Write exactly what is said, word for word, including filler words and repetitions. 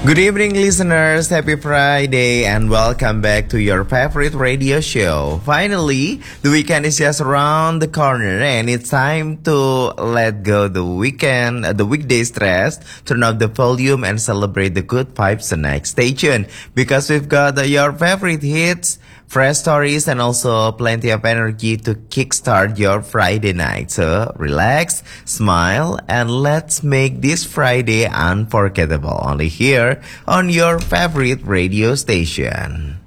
Good evening, listeners. Happy Friday and welcome back to your favorite radio show. Finally, the weekend is just around the corner and it's time to let go the weekend, uh, the weekday stress, turn up the volume and celebrate the good vibes tonight. Stay tuned because we've got uh, your favorite hits, fresh stories and also plenty of energy to kickstart your Friday night. So relax, smile, and let's make this Friday unforgettable. Only here on your favorite radio station.